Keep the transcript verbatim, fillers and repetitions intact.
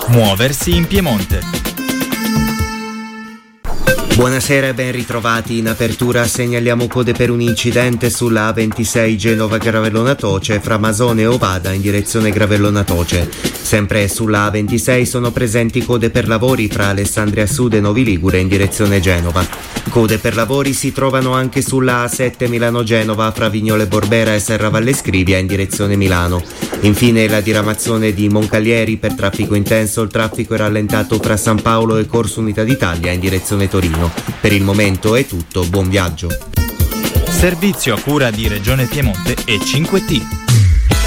Muoversi in Piemonte. Buonasera e ben ritrovati. In apertura segnaliamo code per un incidente sulla A ventisei Genova-Gravellona Toce fra Masone e Ovada in direzione Gravellona Toce. Sempre sulla A ventisei sono presenti code per lavori fra Alessandria Sud e Novi Ligure in direzione Genova. Code per lavori si trovano anche sulla A sette Milano-Genova fra Vignole Borbera e Serravalle Scrivia in direzione Milano. Infine la diramazione di Moncalieri per traffico intenso. Il traffico è rallentato fra San Paolo e Corso Unità d'Italia in direzione Torino. Per il momento è tutto, buon viaggio. Servizio a cura di Regione Piemonte e cinque T.